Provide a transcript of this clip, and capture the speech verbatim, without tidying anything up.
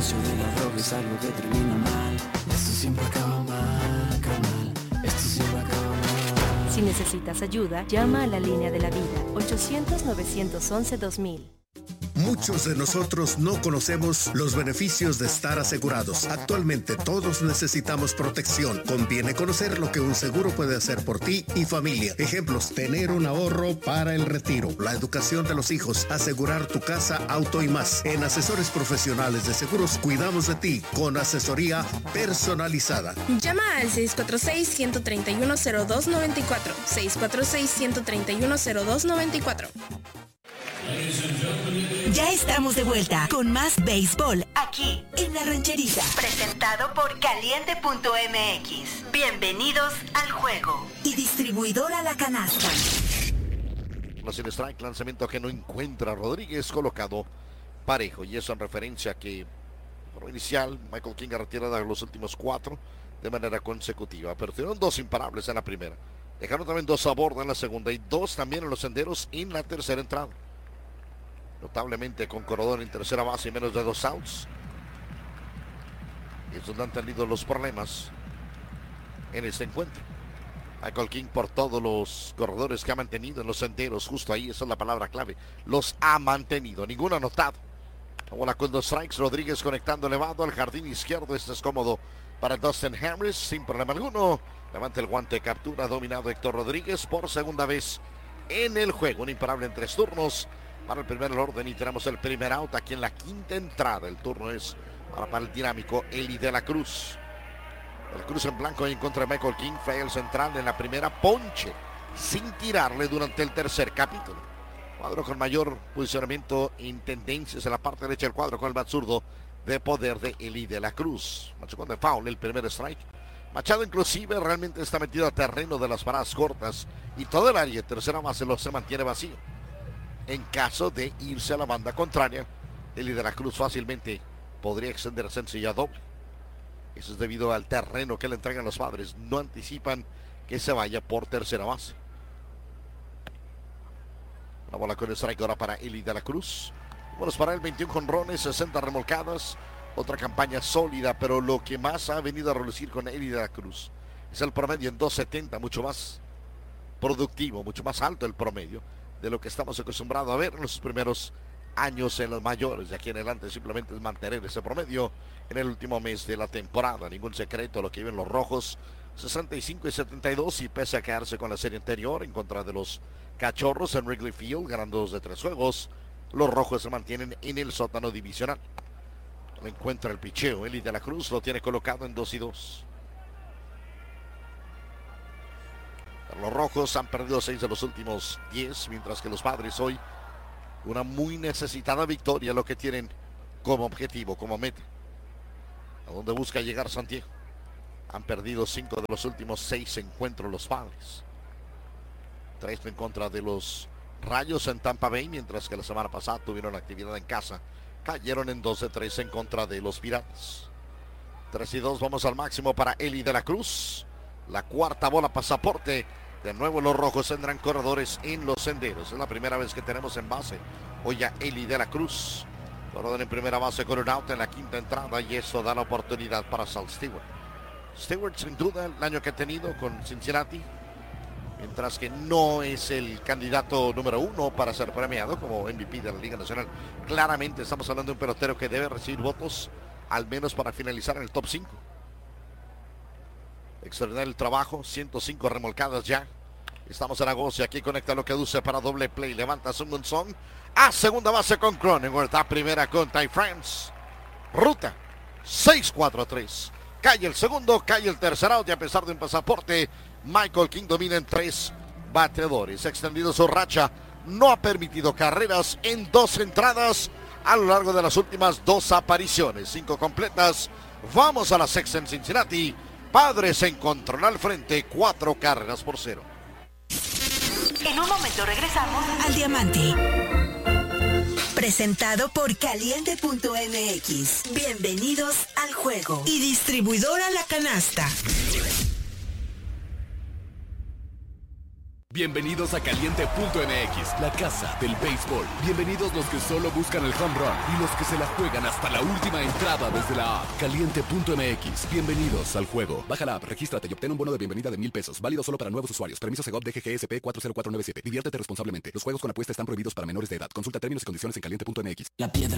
negocio de la droga es algo que termina mal. Esto siempre acaba mal, acaba mal. Esto siempre acaba mal. Si necesitas ayuda, llama a la línea de la vida, ochocientos, novecientos once, dos mil. Muchos de nosotros no conocemos los beneficios de estar asegurados. Actualmente todos necesitamos protección. Conviene conocer lo que un seguro puede hacer por ti y familia. Ejemplos: tener un ahorro para el retiro, la educación de los hijos, asegurar tu casa, auto y más. En Asesores Profesionales de Seguros cuidamos de ti con asesoría personalizada. Llama al seis cuatro seis, uno tres uno, cero dos nueve cuatro. seis cuatro seis, uno tres uno, cero dos nueve cuatro. Ya estamos de vuelta con más béisbol aquí en La Rancherita. Presentado por Caliente punto M X. Bienvenidos al juego. Y distribuidora La Canasta. Sin strike, lanzamiento que no encuentra Rodríguez, colocado parejo. Y eso en referencia a que, por inicial, Michael King ha retirado los últimos cuatro de manera consecutiva. Pero tuvieron dos imparables en la primera. Dejaron también dos a bordo en la segunda y dos también en los senderos en la tercera entrada. Notablemente con corredor en tercera base y menos de dos outs. Y eso no han tenido los problemas en este encuentro. Michael King por todos los corredores que ha mantenido en los senderos. Justo ahí, esa es la palabra clave. Los ha mantenido, ninguno anotado. La bola con dos strikes. Rodríguez conectando elevado al jardín izquierdo. Este es cómodo para Dustin Harris sin problema alguno. Levanta el guante, captura, dominado Héctor Rodríguez por segunda vez en el juego. Un imparable en tres turnos para el primer orden y tenemos el primer out aquí en la quinta entrada. El turno es ahora para el dinámico Eli de la Cruz. El Cruz en blanco en contra de Michael King. Fue el central en la primera, ponche sin tirarle durante el tercer capítulo. Cuadro con mayor posicionamiento en tendencias en la parte derecha del cuadro con el bat zurdo de poder de Eli de la Cruz. Machucón de foul, el primer strike. Machado inclusive realmente está metido a terreno de las paradas cortas y todo el área de tercera base lo se mantiene vacío. En caso de irse a la banda contraria, Eli de la Cruz fácilmente podría extender sencilla doble. Eso es debido al terreno que le entregan los Padres. No anticipan que se vaya por tercera base. La bola con el strike ahora para Eli de la Cruz. Bueno, para él veintiún jonrones, sesenta remolcadas. Otra campaña sólida, pero lo que más ha venido a relucir con Eli de la Cruz es el promedio en dos setenta, mucho más productivo, mucho más alto el promedio de lo que estamos acostumbrados a ver en los primeros años en los mayores. De aquí en adelante simplemente es mantener ese promedio en el último mes de la temporada. Ningún secreto lo que viven los rojos, sesenta y cinco y setenta y dos, y pese a quedarse con la serie anterior en contra de los Cachorros en Wrigley Field, ganando dos de tres juegos, los rojos se mantienen en el sótano divisional. No encuentra el picheo. Eli de la Cruz lo tiene colocado en dos y dos. Los rojos han perdido seis de los últimos diez, mientras que los Padres hoy una muy necesitada victoria, lo que tienen como objetivo, como meta, a donde busca llegar Santiago. Han perdido cinco de los últimos seis encuentros los Padres. Tres en contra de los Rayos en Tampa Bay, mientras que la semana pasada tuvieron actividad en casa. Cayeron en dos de tres en contra de los Piratas. tres y dos, vamos al máximo para Eli de la Cruz. La cuarta bola pasaporte. De nuevo los rojos tendrán corredores en los senderos. Es la primera vez que tenemos en base hoy a Eli de la Cruz. Corredor en primera base con un out en la quinta entrada, y eso da la oportunidad para Sal Stewart. Stewart sin duda el año que ha tenido con Cincinnati, mientras que no es el candidato número uno para ser premiado como M V P de la Liga Nacional. Claramente estamos hablando de un pelotero que debe recibir votos al menos para finalizar en el top cinco. Extraordinario el trabajo, ciento cinco remolcadas ya. Estamos en agosto y aquí conecta lo que Duce para doble play. Levanta Sung-Mon-Song a segunda base con Cronenworth, a primera con Ty France. Ruta seis cuatro tres. Cae el segundo, cae el tercer out, y a pesar de un pasaporte, Michael King domina en tres bateadores. Ha extendido su racha, no ha permitido carreras en dos entradas a lo largo de las últimas dos apariciones. Cinco completas. Vamos a la sexta en Cincinnati. Padres se encontrarán al frente, cuatro carreras por cero. En un momento regresamos al Diamante. Presentado por Caliente punto M X. Bienvenidos al juego. Y distribuidora La Canasta. Bienvenidos a Caliente punto M X, la casa del béisbol. Bienvenidos los que solo buscan el home run y los que se la juegan hasta la última entrada desde la app. Caliente punto M X. Bienvenidos al juego. Baja la app, regístrate y obtén un bono de bienvenida de mil pesos. Válido solo para nuevos usuarios. Permiso Segov D G G S P cuatro cero cuatro nueve siete. Diviértete responsablemente. Los juegos con apuesta están prohibidos para menores de edad. Consulta términos y condiciones en Caliente punto M X. La piedra